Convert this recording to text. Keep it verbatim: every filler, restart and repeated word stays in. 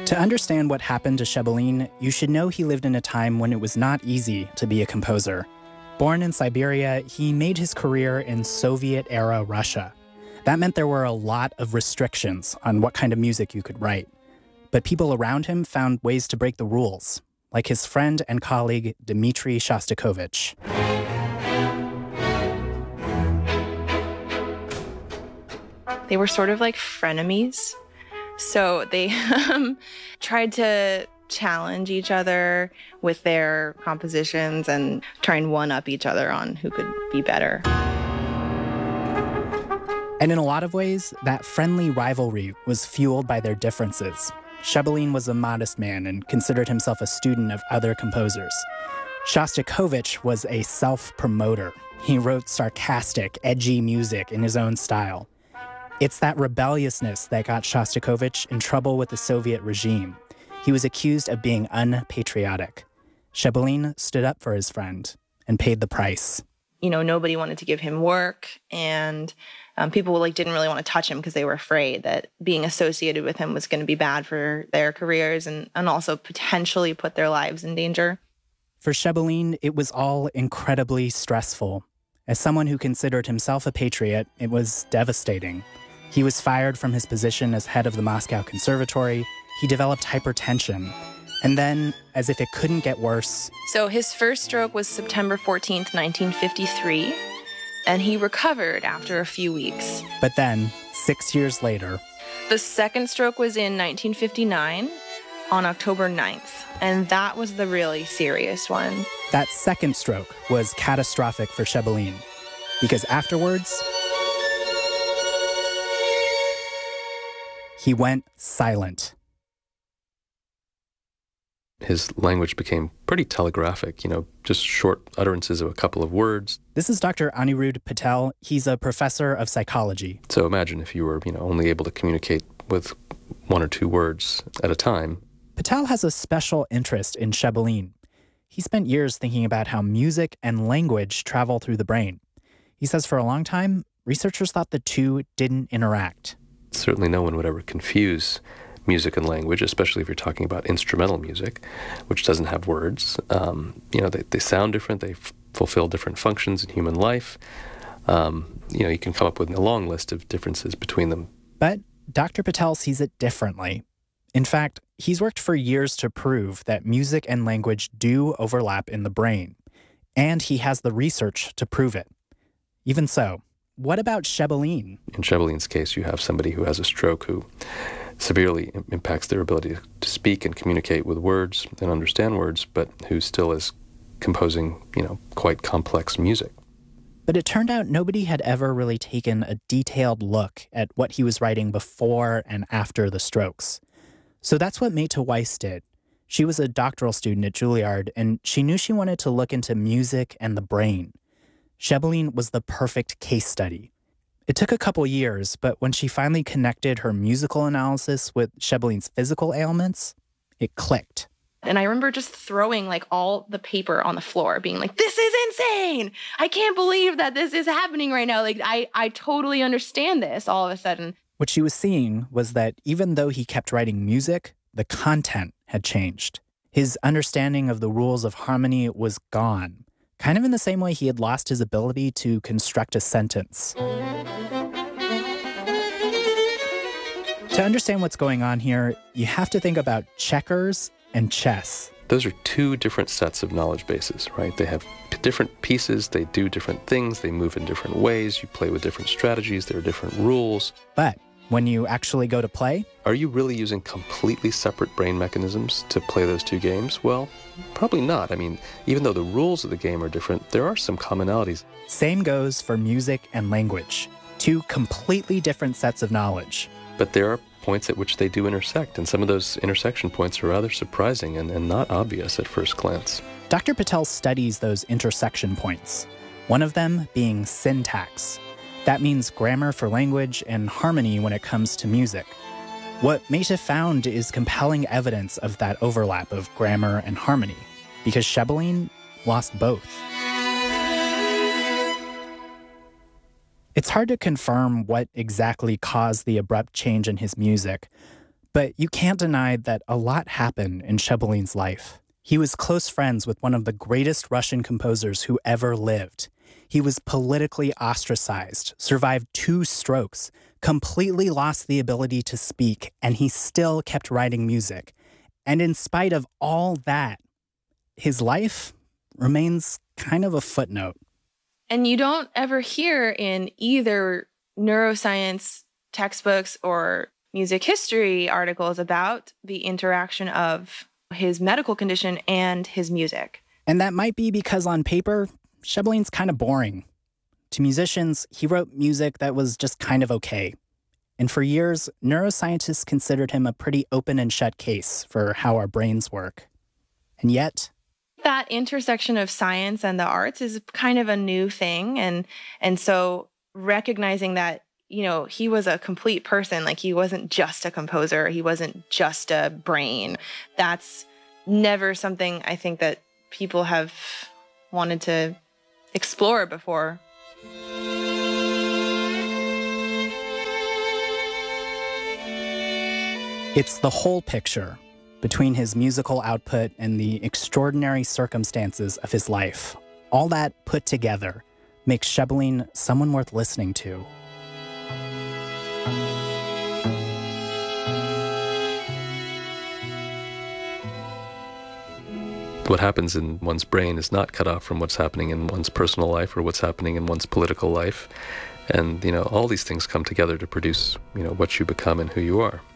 To understand what happened to Shebalin, you should know he lived in a time when it was not easy to be a composer. Born in Siberia, he made his career in Soviet-era Russia. That meant there were a lot of restrictions on what kind of music you could write. But people around him found ways to break the rules, like his friend and colleague Dmitri Shostakovich. They were sort of like frenemies. So they um, tried to challenge each other with their compositions and try and one-up each other on who could be better. And in a lot of ways, that friendly rivalry was fueled by their differences. Shebalin was a modest man and considered himself a student of other composers. Shostakovich was a self-promoter. He wrote sarcastic, edgy music in his own style. It's that rebelliousness that got Shostakovich in trouble with the Soviet regime. He was accused of being unpatriotic. Shebalin stood up for his friend and paid the price. You know, nobody wanted to give him work, and um, people like didn't really want to touch him because they were afraid that being associated with him was going to be bad for their careers and, and also potentially put their lives in danger. For Shebalin, it was all incredibly stressful. As someone who considered himself a patriot, it was devastating. He was fired from his position as head of the Moscow Conservatory. He developed hypertension. And then, as if it couldn't get worse... So his first stroke was September fourteenth, nineteen fifty-three, and he recovered after a few weeks. But then, six years later... The second stroke was in nineteen fifty-nine, on October ninth, and that was the really serious one. That second stroke was catastrophic for Shebalin, because afterwards... he went silent. His language became pretty telegraphic, you know, just short utterances of a couple of words. This is Doctor Anirudh Patel. He's a professor of psychology. So imagine if you were, you know, only able to communicate with one or two words at a time. Patel has a special interest in Shebalin. He spent years thinking about how music and language travel through the brain. He says for a long time, researchers thought the two didn't interact. Certainly no one would ever confuse music and language, especially if you're talking about instrumental music, which doesn't have words. Um, you know, they, they sound different. They f- fulfill different functions in human life. Um, you know, you can come up with a long list of differences between them. But Doctor Patel sees it differently. In fact, he's worked for years to prove that music and language do overlap in the brain. And he has the research to prove it. Even so, what about Shebalin? In Shebalin's case, you have somebody who has a stroke who severely impacts their ability to speak and communicate with words and understand words, but who still is composing, you know, quite complex music. But it turned out nobody had ever really taken a detailed look at what he was writing before and after the strokes. So that's what Meta Weiss did. She was a doctoral student at Juilliard, and she knew she wanted to look into music and the brain. Shebalin was the perfect case study. It took a couple years, but when she finally connected her musical analysis with Shebalin's physical ailments, it clicked. And I remember just throwing like all the paper on the floor, being like, this is insane. I can't believe that this is happening right now. Like, I, I totally understand this all of a sudden. What she was seeing was that even though he kept writing music, the content had changed. His understanding of the rules of harmony was gone. Kind of in the same way he had lost his ability to construct a sentence. To understand what's going on here, you have to think about checkers and chess. Those are two different sets of knowledge bases, right? They have p- different pieces, they do different things, they move in different ways, you play with different strategies, there are different rules. But when you actually go to play... Are you really using completely separate brain mechanisms to play those two games? Well, probably not. I mean, even though the rules of the game are different, there are some commonalities. Same goes for music and language. Two completely different sets of knowledge. But there are points at which they do intersect, and some of those intersection points are rather surprising and, and not obvious at first glance. Doctor Patel studies those intersection points, one of them being syntax. That means grammar for language and harmony when it comes to music. What Meta found is compelling evidence of that overlap of grammar and harmony, because Shebalin lost both. It's hard to confirm what exactly caused the abrupt change in his music, But you can't deny that a lot happened in Shebelin's life. He was close friends with one of the greatest Russian composers who ever lived. He was politically ostracized, survived two strokes, completely lost the ability to speak, and he still kept writing music. And in spite of all that, his life remains kind of a footnote. And you don't ever hear in either neuroscience textbooks or music history articles about the interaction of his medical condition and his music. And that might be because on paper, Shebelin's kind of boring. To musicians, he wrote music that was just kind of okay. And for years, neuroscientists considered him a pretty open and shut case for how our brains work. And yet, that intersection of science and the arts is kind of a new thing. And and so recognizing that, you know, he was a complete person, like he wasn't just a composer, he wasn't just a brain. That's never something I think that people have wanted to explore before. It's the whole picture between his musical output and the extraordinary circumstances of his life. All that put together makes Shebelin someone worth listening to. What happens in one's brain is not cut off from what's happening in one's personal life or what's happening in one's political life. And, you know, all these things come together to produce, you know, what you become and who you are.